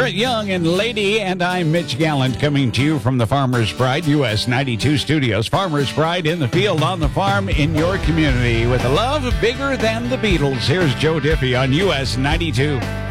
Brett Young and Lady, and I'm Mitch Gallant coming to you from the Farmer's Pride US 92 studios. Farmer's Pride in the field, on the farm, in your community with a love bigger than the Beatles. Here's Joe Diffie on US 92.